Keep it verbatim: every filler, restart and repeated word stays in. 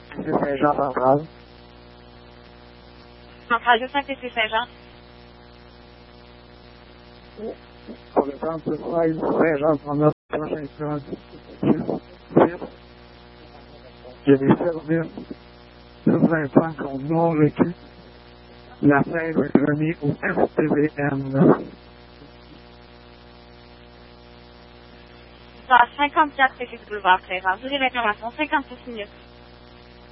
C'est Saint-Jean central. Centrale de Saint-Saint-Jean. Pour le trente-six, Saint-Jean trente-neuf, prochain plan, il y a des services de vingt ans qu'on non vécu. La fin va être remise au S T V M. Dans cinquante-quatre Boulevard Frère. Durée d'information cinquante-six minutes.